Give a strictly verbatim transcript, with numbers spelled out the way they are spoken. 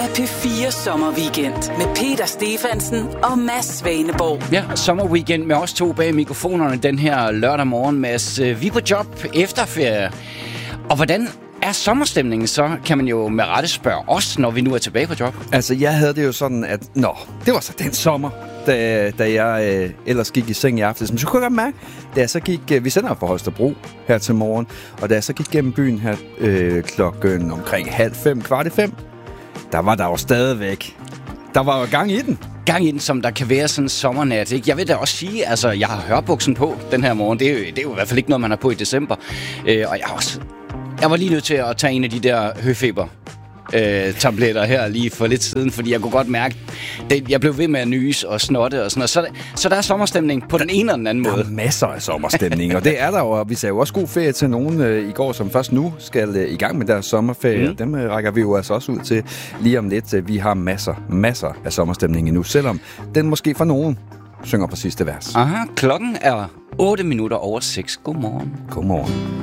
P fire Sommerweekend med Peter Stefansen og Mads Svaneborg. Ja, sommerweekend med os to bag mikrofonerne den her lørdag morgen, Mads. Vi er på job efter ferie. Og hvordan er sommerstemningen så, kan man jo med rette spørge os, når vi nu er tilbage på job? Altså, jeg havde det jo sådan, at nå, det var så den sommer, da, da jeg øh, ellers gik i seng i aftes. Men så kunne jeg godt mærke, da jeg så gik, øh, vi sender fra Holstebro her til morgen, og da jeg så gik gennem byen her øh, klokken omkring halv fem, kvart i fem, der var der jo stadigvæk, der var jo gang i den. Gang i den, som der kan være sådan en sommernat, ikke? Jeg vil da også sige, altså, jeg har hørbuksen på den her morgen. Det er jo, det er jo i hvert fald ikke noget, man har på i december. Øh, og jeg har også... Jeg var lige nødt til at tage en af de der høfeber øh, tabletter her lige for lidt siden, fordi jeg kunne godt mærke, at jeg blev ved med at nyse og snotte og sådan noget. Så, så der er sommerstemning på den ene eller den anden måde. Der er masser af sommerstemning, og det er der jo. Og vi sagde jo også god ferie til nogen øh, i går, som først nu skal øh, i gang med deres sommerferie. Mm. Dem øh, rækker vi jo altså også ud til lige om lidt. Vi har masser, masser af sommerstemning endnu, selvom den måske for nogen synger på sidste vers. Aha, klokken er otte minutter over seks. Godmorgen. Godmorgen.